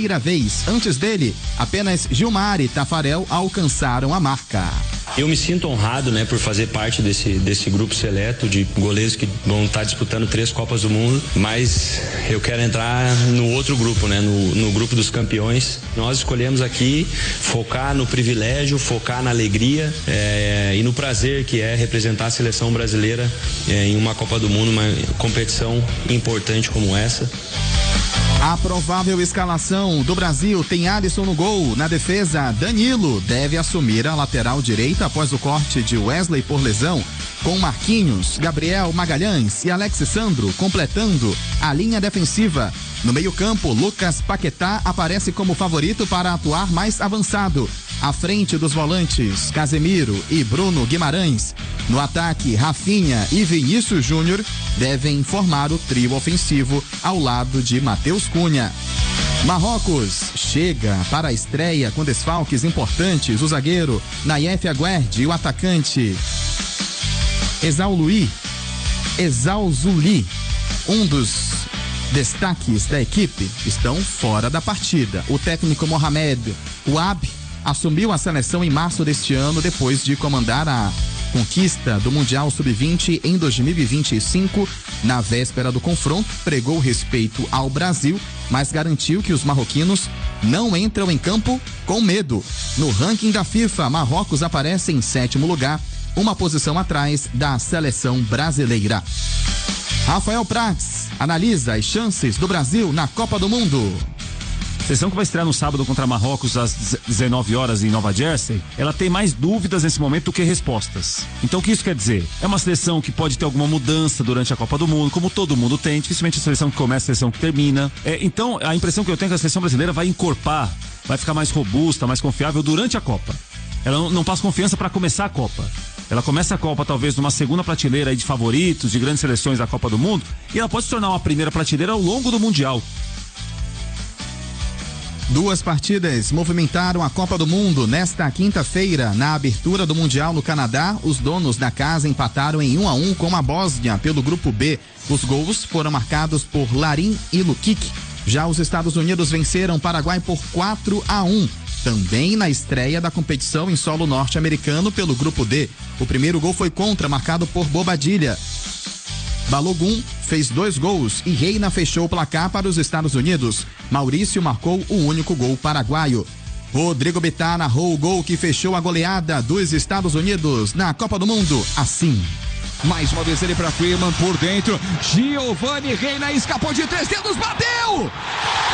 primeira vez. Antes dele, apenas Gilmar e Tafarel alcançaram a marca. Eu me sinto honrado, né, por fazer parte desse grupo seleto de goleiros que vão estar disputando 3 Copas do Mundo, mas eu quero entrar no outro grupo, né, no grupo dos campeões. Nós escolhemos aqui focar no privilégio, focar na alegria e no prazer que é representar a seleção brasileira em uma Copa do Mundo, uma competição importante como essa. A provável escalação do Brasil tem Alisson no gol. Na defesa, Danilo deve assumir a lateral direita após o corte de Wesley por lesão, com Marquinhos, Gabriel Magalhães e Alexis Sandro completando a linha defensiva. No meio-campo, Lucas Paquetá aparece como favorito para atuar mais avançado, à frente dos volantes Casemiro e Bruno Guimarães. No ataque, Rafinha e Vinícius Júnior devem formar o trio ofensivo ao lado de Matheus Cunha. Marrocos chega para a estreia com desfalques importantes: o zagueiro Nayef Aguerd e o atacante Ezaouli, um dos destaques da equipe, estão fora da partida. O técnico Mohamed Ouab assumiu a seleção em março deste ano, depois de comandar a conquista do Mundial Sub-20 em 2025. Na véspera do confronto, pregou respeito ao Brasil, mas garantiu que os marroquinos não entram em campo com medo. No ranking da FIFA, Marrocos aparece em 7º lugar, uma posição atrás da seleção brasileira. Rafael Prats analisa as chances do Brasil na Copa do Mundo. A seleção que vai estrear no sábado contra Marrocos às 19 horas em Nova Jersey, ela tem mais dúvidas nesse momento do que respostas. Então o que isso quer dizer? É uma seleção que pode ter alguma mudança durante a Copa do Mundo, como todo mundo tem, dificilmente a seleção que começa, a seleção que termina. Então a impressão que eu tenho é que a seleção brasileira vai encorpar, vai ficar mais robusta, mais confiável durante a Copa. Ela não passa confiança para começar a Copa. Ela começa a Copa talvez numa segunda prateleira aí de favoritos, de grandes seleções da Copa do Mundo, e ela pode se tornar uma primeira prateleira ao longo do Mundial. 2 partidas movimentaram a Copa do Mundo nesta quinta-feira. Na abertura do Mundial no Canadá, os donos da casa empataram em 1-1 com a Bósnia pelo grupo B. Os gols foram marcados por Larin e Lukic. Já os Estados Unidos venceram o Paraguai por 4-1. Também na estreia da competição em solo norte-americano pelo grupo D. O primeiro gol foi contra, marcado por Bobadilha. Balogun fez 2 gols e Reina fechou o placar para os Estados Unidos. Maurício marcou o único gol paraguaio. Rodrigo Bittar narrou o gol que fechou a goleada dos Estados Unidos na Copa do Mundo. Assim. Mais uma vez ele para Freeman por dentro. Giovani Reina escapou de 3 dedos, bateu!